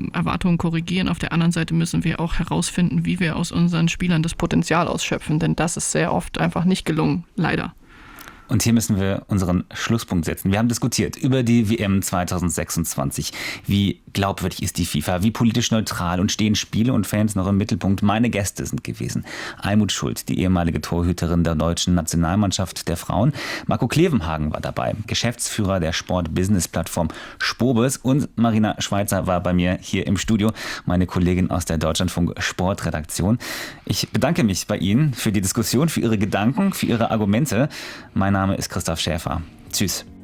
Erwartungen korrigieren. Auf der anderen Seite müssen wir auch herausfinden, wie wir aus unseren Spielern das Potenzial ausschöpfen, denn das ist sehr oft einfach nicht gelungen, leider. Und hier müssen wir unseren Schlusspunkt setzen. Wir haben diskutiert über die WM 2026. Wie glaubwürdig ist die FIFA? Wie politisch neutral? Und stehen Spiele und Fans noch im Mittelpunkt? Meine Gäste sind gewesen: Almuth Schuld, die ehemalige Torhüterin der deutschen Nationalmannschaft der Frauen. Marco Klevenhagen war dabei, Geschäftsführer der Sport-Business-Plattform Spobis. Und Marina Schweizer war bei mir hier im Studio, meine Kollegin aus der Deutschlandfunk-Sportredaktion. Ich bedanke mich bei Ihnen für die Diskussion, für Ihre Gedanken, für Ihre Argumente. Mein Name ist Christoph Schäfer. Tschüss.